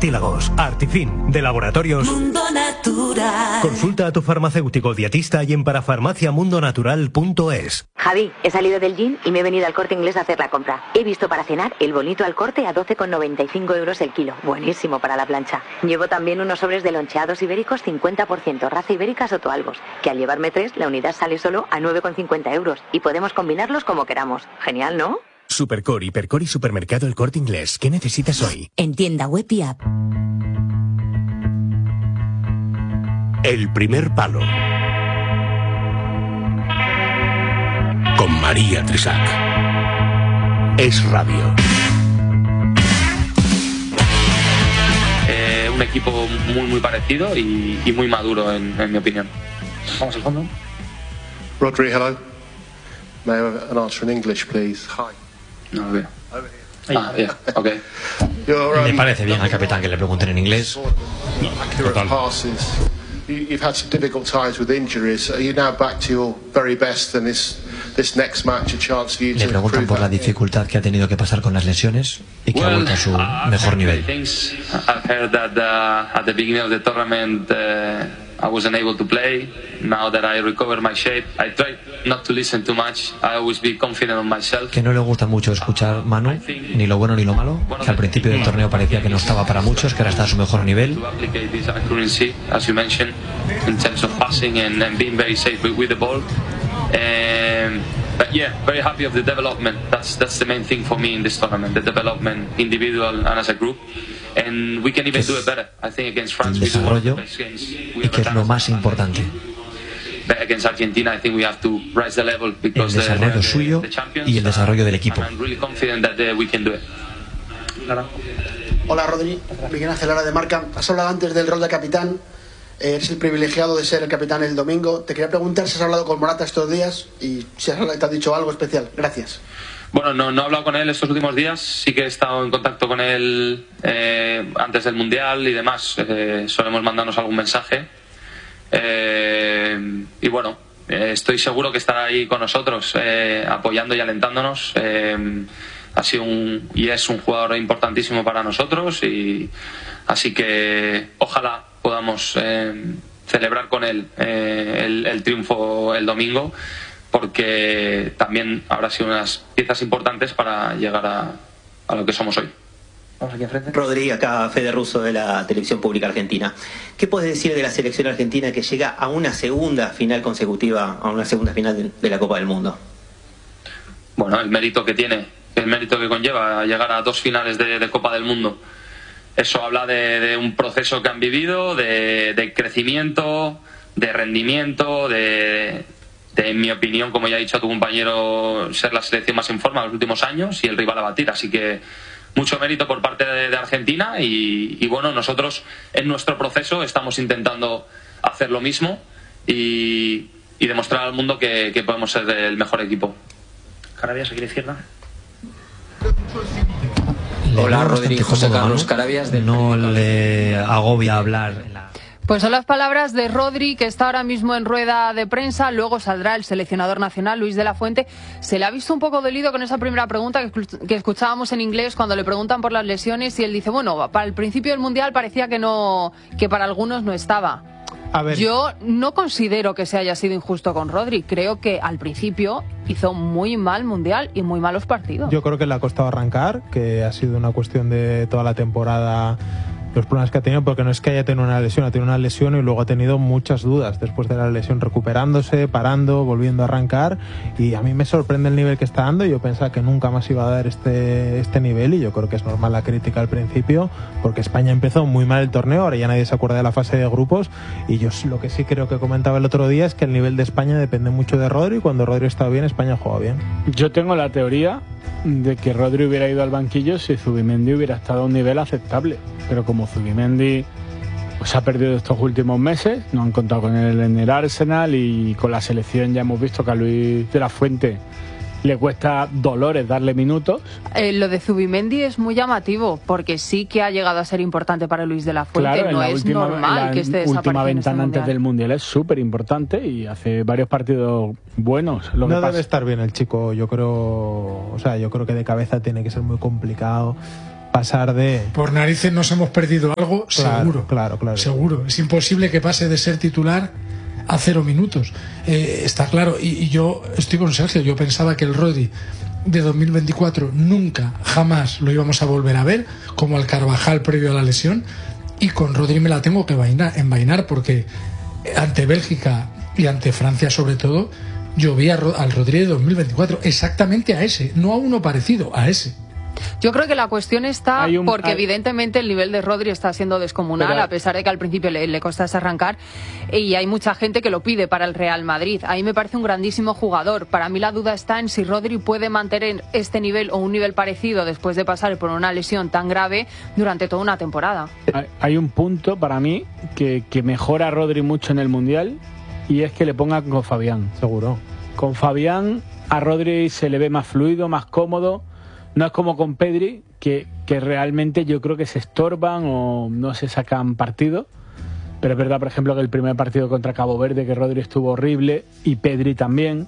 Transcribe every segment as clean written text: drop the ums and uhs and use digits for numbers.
cartílagos. Artifin, de Laboratorios Mundo Natural. Consulta a tu farmacéutico dietista y en parafarmaciamundonatural.es. Javi, he salido del gym y me he venido al Corte Inglés a hacer la compra. He visto para cenar el bonito al corte a 12,95 euros el kilo. Buenísimo para la plancha. Llevo también unos sobres de loncheados ibéricos 50%, raza ibérica Sotoalbos, que al llevarme 3, la unidad sale solo a 9,50 euros y podemos combinarlos como queramos. Genial, ¿no? Supercore, Hipercore y Supermercado El Corte Inglés. ¿Qué necesitas hoy? En tienda web y app. El primer palo. Con María Trisac. Es radio. Un equipo muy parecido y muy maduro en mi opinión. Vamos al fondo. Rodri, hello. May I have an answer in English, please? Hi. No lo veo. Yeah, okay. Me parece bien al capitán que le pregunten en inglés. Total. You've had some difficult times with injuries. Are you now back to your very best, and this next match a chance for you to Le preguntan por la dificultad que ha tenido que pasar con las lesiones y que ha vuelto a su mejor nivel. I've heard that at the beginning of the tournament I wasn't able to play. Now that I recovered my shape, I try not to listen too much. I always be confident on myself. Que no le gusta mucho escuchar Manu, ni lo bueno ni lo malo, que al principio del torneo parecía que no estaba para muchos, que ahora está a su mejor nivel. To apply this accuracy, as you mentioned, in terms of passing and being very safe with the ball. But yeah, very happy of the development. That's the main thing for me in this tournament, the development, individual and as a group. And we can even do it better. I think against France we do one of the best games y que es lo más importante. But against Argentina I think we have to rise the level because el desarrollo suyo y el desarrollo del equipo. I'm really confident that we can do it. Hola Rodri, Miguel Ángel Lara de Marca. Has hablado antes del rol de capitán. Eres el privilegiado de ser el capitán el domingo. Te quería preguntar si has hablado con Morata estos días y si te ha dicho algo especial. Gracias. Bueno, no he hablado con él estos últimos días. Sí que he estado en contacto con él antes del Mundial y demás. Solemos mandarnos algún mensaje. Y bueno, estoy seguro que estará ahí con nosotros, apoyando y alentándonos. Ha sido y es un jugador importantísimo para nosotros. Y así que ojalá podamos celebrar con él el triunfo el domingo, porque también habrá sido unas piezas importantes para llegar a lo que somos hoy. Vamos aquí enfrente. Rodri, acá Fede Russo de la Televisión Pública Argentina. ¿Qué puedes decir de la selección argentina que llega a una segunda final consecutiva, a una segunda final de la Copa del Mundo? Bueno, el mérito que tiene, el mérito que conlleva llegar a 2 finales de Copa del Mundo. Eso habla de un proceso que han vivido, de crecimiento, de rendimiento, en mi opinión, como ya ha dicho a tu compañero, ser la selección más en forma de los últimos años y el rival a batir. Así que mucho mérito por parte de Argentina y bueno, nosotros en nuestro proceso estamos intentando hacer lo mismo y demostrar al mundo que podemos ser el mejor equipo. Carabias, aquí a la izquierda. Hola, Rodri, José Carlos Carabias. No le agobia hablar. Pues son las palabras de Rodri, que está ahora mismo en rueda de prensa. Luego saldrá el seleccionador nacional, Luis de la Fuente. Se le ha visto un poco dolido con esa primera pregunta que escuchábamos en inglés cuando le preguntan por las lesiones y él dice, bueno, para el principio del Mundial parecía que para algunos no estaba. A ver. Yo no considero que se haya sido injusto con Rodri. Creo que al principio hizo muy mal Mundial y muy malos partidos. Yo creo que le ha costado arrancar, que ha sido una cuestión de toda la temporada, los problemas que ha tenido, porque no es que haya tenido una lesión, ha tenido una lesión y luego ha tenido muchas dudas después de la lesión, recuperándose, parando, volviendo a arrancar, y a mí me sorprende el nivel que está dando. Yo pensaba que nunca más iba a dar este nivel, y yo creo que es normal la crítica al principio, porque España empezó muy mal el torneo, ahora ya nadie se acuerda de la fase de grupos, y yo lo que sí creo que comentaba el otro día es que el nivel de España depende mucho de Rodri, y cuando Rodri está bien, España juega bien. Yo tengo la teoría de que Rodri hubiera ido al banquillo si Zubimendi hubiera estado a un nivel aceptable, pero como Zubimendi pues ha perdido estos últimos meses, no han contado con él en el Arsenal, y con la selección ya hemos visto que a Luis de la Fuente le cuesta dolores darle minutos. Lo de Zubimendi es muy llamativo, porque sí que ha llegado a ser importante para Luis de la Fuente. Claro, no es normal que esté desaparecido. La última ventana antes del Mundial es súper importante y hace varios partidos buenos. No debe estar bien el chico, yo creo que de cabeza tiene que ser muy complicado. pasar de... Por narices nos hemos perdido algo, seguro. Claro. Seguro. Es imposible que pase de ser titular a 0 minutos. Está claro. Y yo estoy con Sergio. Yo pensaba que el Rodri de 2024 nunca, jamás lo íbamos a volver a ver, como al Carvajal previo a la lesión. Y con Rodri me la tengo que envainar, porque ante Bélgica y ante Francia sobre todo, yo vi al Rodri de 2024 exactamente a ese, no a uno parecido, a ese. Yo creo que la cuestión está porque evidentemente el nivel de Rodri está siendo descomunal, a pesar de que al principio le costase arrancar, y hay mucha gente que lo pide para el Real Madrid. A mí me parece un grandísimo jugador. Para mí la duda está en si Rodri puede mantener este nivel o un nivel parecido después de pasar por una lesión tan grave durante toda una temporada. Hay un punto para mí que mejora a Rodri mucho en el Mundial, y es que le ponga con Fabián. Seguro. Con Fabián a Rodri se le ve más fluido, más cómodo. No es como con Pedri, que realmente yo creo que se estorban o no se sacan partido. Pero es verdad, por ejemplo, que el primer partido contra Cabo Verde, que Rodri estuvo horrible, y Pedri también.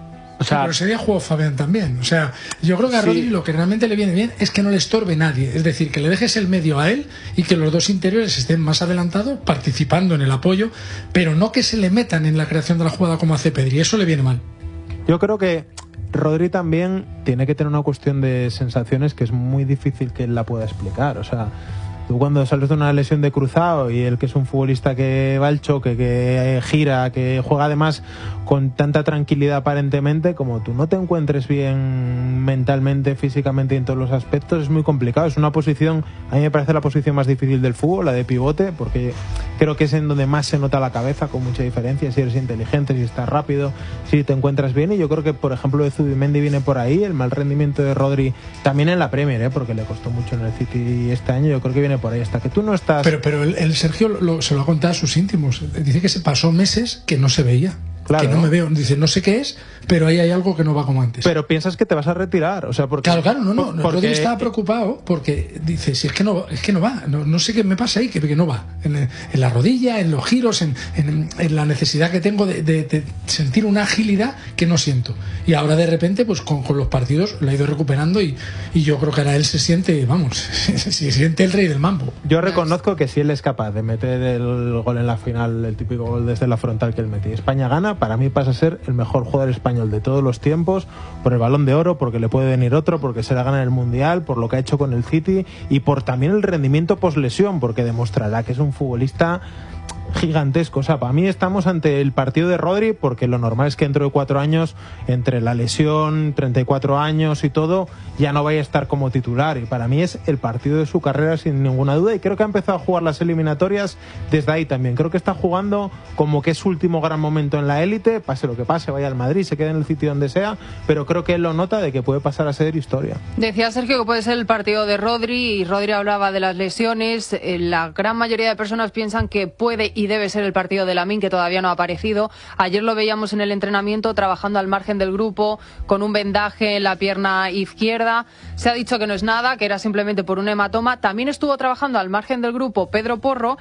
O sea, pero ese día jugó Fabián también. O sea, yo creo que a Rodri lo que realmente le viene bien es que no le estorbe nadie. Es decir, que le dejes el medio a él y que los dos interiores estén más adelantados, participando en el apoyo, pero no que se le metan en la creación de la jugada como hace Pedri. Eso le viene mal. Yo creo que Rodri también tiene que tener una cuestión de sensaciones que es muy difícil que él la pueda explicar. O sea, tú cuando sales de una lesión de cruzado y él, que es un futbolista que va al choque, que gira, que juega además con tanta tranquilidad aparentemente, como tú no te encuentres bien mentalmente, físicamente y en todos los aspectos, es muy complicado. Es una posición, a mí me parece la posición más difícil del fútbol, la de pivote, porque creo que es en donde más se nota la cabeza, con mucha diferencia, si eres inteligente, si estás rápido, si te encuentras bien. Y yo creo que, por ejemplo, de Zubimendi viene por ahí, el mal rendimiento de Rodri también en la Premier, porque le costó mucho en el City este año, yo creo que viene por ahí, hasta que tú no estás... Pero el Sergio se lo ha contado a sus íntimos, dice que se pasó meses que no se veía. Claro, que no me veo, dice, no sé qué es, pero ahí hay algo que no va como antes. Pero piensas que te vas a retirar, o sea, porque... Claro, no, Rodri estaba preocupado porque dice, si es que no va, no sé qué me pasa ahí, que no va, en la rodilla, en los giros, en la necesidad que tengo de sentir una agilidad que no siento. Y ahora de repente, pues con los partidos lo ha ido recuperando y yo creo que ahora él se siente, se siente el rey del mambo. Yo reconozco que si él es capaz de meter el gol en la final, el típico gol desde la frontal que él metió, España gana, para mí pasa a ser el mejor jugador español de todos los tiempos, por el Balón de Oro, porque le puede venir otro, porque se la gana en el Mundial, por lo que ha hecho con el City y por también el rendimiento poslesión, porque demostrará que es un futbolista gigantesco. O sea, para mí estamos ante el partido de Rodri, porque lo normal es que dentro de 4 años, entre la lesión, 34 años y todo, ya no vaya a estar como titular, y para mí es el partido de su carrera sin ninguna duda, y creo que ha empezado a jugar las eliminatorias desde ahí también. Creo que está jugando como que es su último gran momento en la élite, pase lo que pase, vaya al Madrid, se quede en el sitio donde sea, pero creo que él lo nota de que puede pasar a ser historia. Decía Sergio que puede ser el partido de Rodri, y Rodri hablaba de las lesiones. La gran mayoría de personas piensan que puede y debe ser el partido de Lamine, que todavía no ha aparecido. Ayer lo veíamos en el entrenamiento trabajando al margen del grupo con un vendaje en la pierna izquierda. Se ha dicho que no es nada, que era simplemente por un hematoma. También estuvo trabajando al margen del grupo Pedro Porro,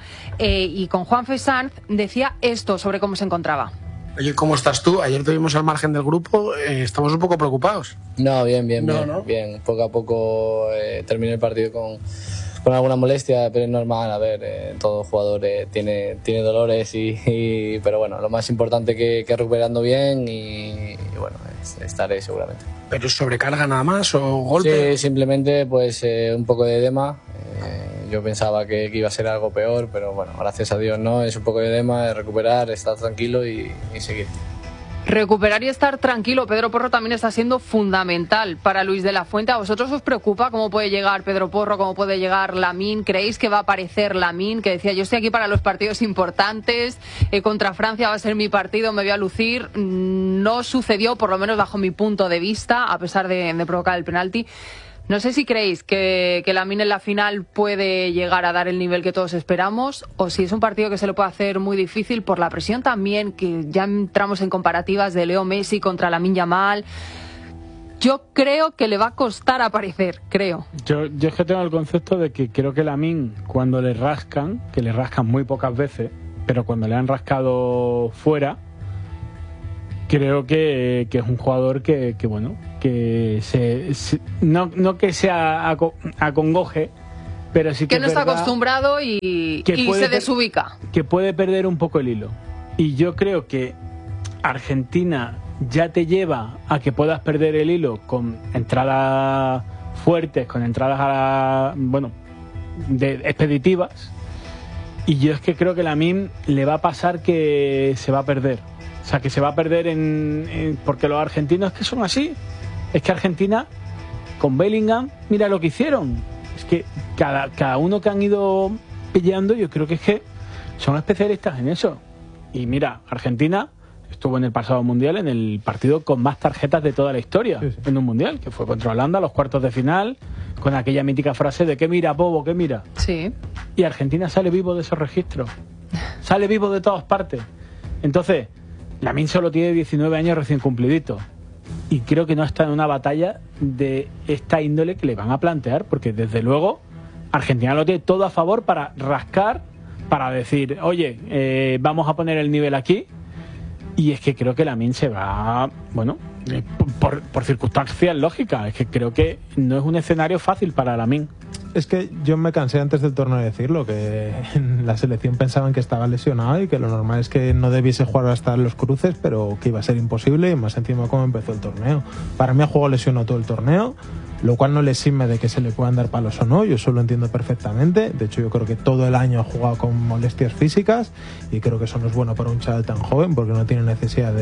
y con Juanfe Sanz decía esto sobre cómo se encontraba. Oye, ¿cómo estás tú? Ayer tuvimos al margen del grupo, estamos un poco preocupados. No, bien, bien. Poco a poco terminé el partido con alguna molestia, pero es normal. A ver, todo jugador tiene dolores, pero bueno, lo más importante que recuperando bien y bueno, estaré seguramente. ¿Pero es sobrecarga nada más o golpe? Sí, simplemente pues un poco de edema. Yo pensaba que iba a ser algo peor, pero bueno, gracias a Dios no, es un poco de edema, de recuperar, estar tranquilo y seguir. Recuperar y estar tranquilo. Pedro Porro también está siendo fundamental para Luis de la Fuente. ¿A vosotros os preocupa cómo puede llegar Pedro Porro, cómo puede llegar Lamine? ¿Creéis que va a aparecer Lamine? Que decía, yo estoy aquí para los partidos importantes, contra Francia va a ser mi partido, me voy a lucir. No sucedió, por lo menos bajo mi punto de vista, a pesar de provocar el penalti. No sé si creéis que Lamine en la final puede llegar a dar el nivel que todos esperamos, o si es un partido que se le puede hacer muy difícil por la presión también, que ya entramos en comparativas de Leo Messi contra Lamine Yamal. Yo creo que le va a costar aparecer, creo. Yo es que tengo el concepto de que creo que Lamine, cuando le rascan, que le rascan muy pocas veces, pero cuando le han rascado fuera, creo que es un jugador que bueno, no que se acongoje, pero sí que no está acostumbrado y se desubica. Que puede perder un poco el hilo. Y yo creo que Argentina ya te lleva a que puedas perder el hilo con entradas fuertes, con entradas expeditivas. Y yo es que creo que Lamine le va a pasar que se va a perder. O sea, que se va a perder porque los argentinos es que son así. Es que Argentina, con Bellingham, mira lo que hicieron. Es que cada uno que han ido pillando, yo creo que es que son especialistas en eso. Y mira, Argentina estuvo en el pasado mundial en el partido con más tarjetas de toda la historia, en un mundial, que fue contra Holanda, los cuartos de final, con aquella mítica frase de ¿qué mira, bobo, qué mira? Sí. Y Argentina sale vivo de esos registros. Sale vivo de todas partes. Entonces, Lamine solo tiene 19 años recién cumpliditos. Y creo que no está en una batalla de esta índole que le van a plantear, porque desde luego Argentina lo tiene todo a favor para rascar, para decir, oye, vamos a poner el nivel aquí. Y es que creo que Lamine se va, por circunstancias lógicas. Es que creo que no es un escenario fácil para Lamine. Es que yo me cansé antes del torneo de decirlo, que en la selección pensaban que estaba lesionado y que lo normal es que no debiese jugar hasta los cruces, pero que iba a ser imposible, y más encima cómo empezó el torneo. Para mí ha jugado lesionado todo el torneo, lo cual no le exime de que se le puedan dar palos o no, yo eso lo entiendo perfectamente. De hecho, yo creo que todo el año ha jugado con molestias físicas y creo que eso no es bueno para un chaval tan joven porque no tiene necesidad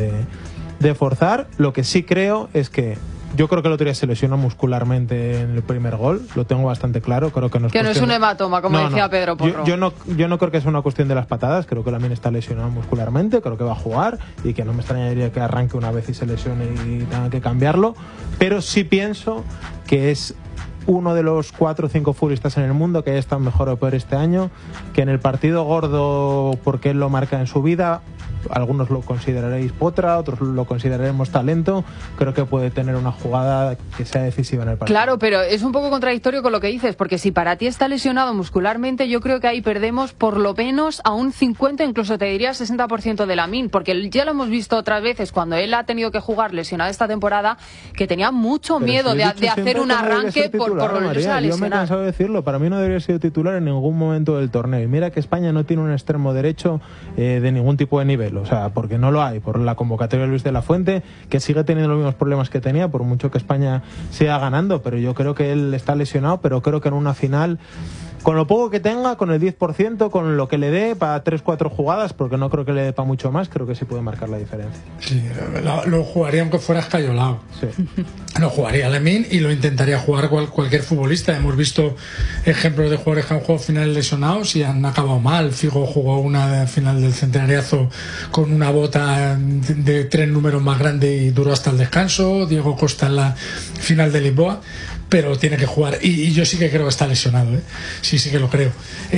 de forzar. Lo que sí creo es que yo creo que el otro día se lesionó muscularmente en el primer gol, lo tengo bastante claro. Creo que no es un hematoma, como decía Pedro Porro. Yo no creo que sea una cuestión de las patadas, creo que Lamine está lesionado muscularmente, creo que va a jugar y que no me extrañaría que arranque una vez y se lesione y tenga que cambiarlo, pero sí pienso que es uno de los 4 o 5 futbolistas en el mundo que haya estado mejor o peor este año, que en el partido gordo, porque él lo marca en su vida, algunos lo consideraréis potra, otros lo consideraremos talento, creo que puede tener una jugada que sea decisiva en el partido. Claro, pero es un poco contradictorio con lo que dices, porque si para ti está lesionado muscularmente, yo creo que ahí perdemos por lo menos a un 50, incluso te diría 60% de Lamine, porque ya lo hemos visto otras veces cuando él ha tenido que jugar lesionado esta temporada, que tenía mucho miedo de hacer un arranque por volverse a lesionar. Yo me he cansado de decirlo, para mí no debería ser titular en ningún momento del torneo, y mira que España no tiene un extremo derecho de ningún tipo de nivel, o sea, porque no lo hay, por la convocatoria de Luis de la Fuente, que sigue teniendo los mismos problemas que tenía, por mucho que España siga ganando, pero yo creo que él está lesionado, pero creo que en una final, con lo poco que tenga, con el 10%, con lo que le dé para 3-4 jugadas, porque no creo que le dé para mucho más, creo que sí puede marcar la diferencia. Sí, lo jugaría aunque fuera escayolado. Sí. Lo jugaría Lamine y lo intentaría jugar cualquier futbolista. Hemos visto ejemplos de jugadores que han jugado finales lesionados y han acabado mal. Figo jugó una final del centenariazo con una bota de 3 números más grande y duró hasta el descanso. Diego Costa en la final de Lisboa. Pero tiene que jugar, y yo sí que creo que está lesionado, ¿eh? Sí que lo creo.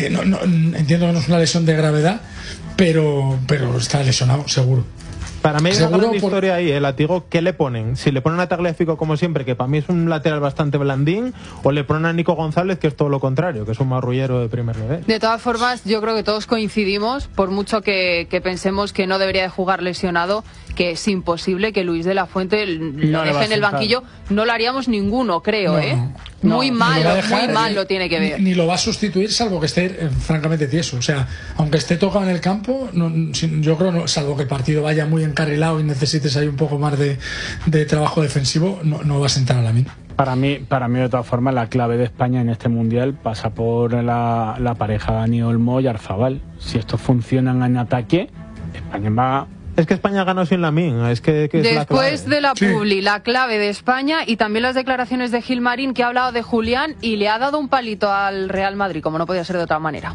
Entiendo que no es una lesión de gravedad, pero está lesionado, seguro. Para mí hay una gran historia ahí, el Látigo. ¿Qué le ponen? Si le ponen a Tagliafico como siempre, que para mí es un lateral bastante blandín, o le ponen a Nico González, que es todo lo contrario, que es un marrullero de primer nivel. De todas formas, yo creo que todos coincidimos, por mucho que pensemos que no debería de jugar lesionado, que es imposible que Luis de la Fuente lo deje en el banquillo. No lo haríamos ninguno, creo, muy mal lo tiene que ver. Ni lo va a sustituir, salvo que esté francamente tieso. O sea, aunque esté tocado en el campo, yo creo, salvo que el partido vaya muy encarrilado y necesites ahí un poco más de trabajo defensivo, no va a sentar a Lamine. Para mí, de todas formas, la clave de España en este Mundial pasa por la pareja Dani Olmo y Arzabal. Si estos funcionan en ataque, España va... Es que España ganó sin Lamine, es que es después de la publi, la clave de España, y también las declaraciones de Gilmarín, que ha hablado de Julián y le ha dado un palito al Real Madrid, como no podía ser de otra manera.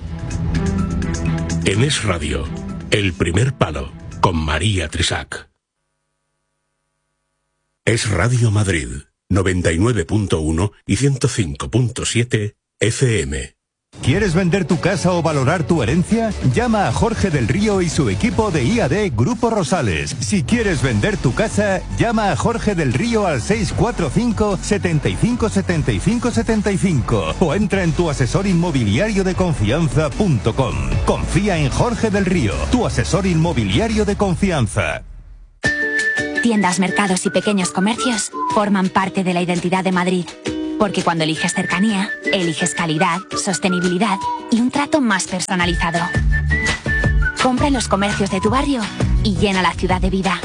En Es Radio, El Primer Palo, con María Trisac. Es Radio Madrid, 99.1 y 105.7 FM. ¿Quieres vender tu casa o valorar tu herencia? Llama a Jorge del Río y su equipo de IAD Grupo Rosales. Si quieres vender tu casa, llama a Jorge del Río al 645 75 75 75 o entra en tuasesorinmobiliariodeconfianza.com. Confía en Jorge del Río, tu asesor inmobiliario de confianza. Tiendas, mercados y pequeños comercios forman parte de la identidad de Madrid. Porque cuando eliges cercanía, eliges calidad, sostenibilidad y un trato más personalizado. Compra en los comercios de tu barrio y llena la ciudad de vida.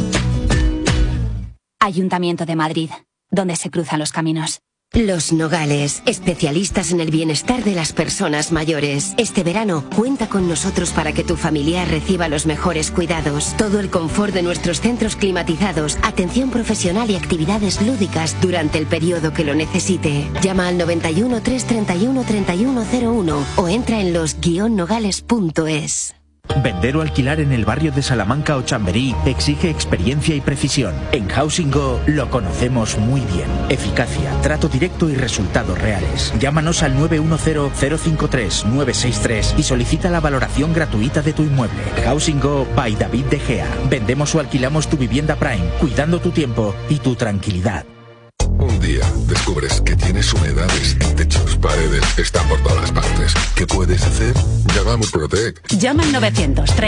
Ayuntamiento de Madrid, donde se cruzan los caminos. Los Nogales, especialistas en el bienestar de las personas mayores. Este verano, cuenta con nosotros para que tu familiar reciba los mejores cuidados. Todo el confort de nuestros centros climatizados, atención profesional y actividades lúdicas durante el periodo que lo necesite. Llama al 91 331 3101 o entra en los-nogales.es. Vender o alquilar en el barrio de Salamanca o Chamberí exige experiencia y precisión. En Housing Go lo conocemos muy bien. Eficacia, trato directo y resultados reales. Llámanos al 910-053-963 y solicita la valoración gratuita de tu inmueble. Housing Go by David De Gea. Vendemos o alquilamos tu vivienda Prime, cuidando tu tiempo y tu tranquilidad. Un día descubres que tienes humedades en techos, paredes, están por todas partes. ¿Qué puedes hacer? Llama a Murprotec. Llama al 900